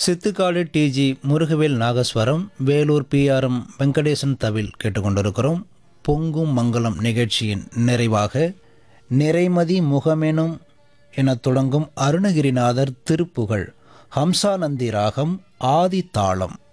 சித்துக்காடு டிஜி Murugavel nagaswaram, Vellore PRM Venkatesan தவில் கேட்டுக்கொண்டிருக்கிறோம். பொங்கும் மங்களம் நிகழ்ச்சியின் நிறைவாக நிறைமதி முகமெனும் எனத் தொடங்கும் அருணகிரிநாதர் திருப்புகழ் ஹம்சானந்தி ராகம் ஆதி தாளம்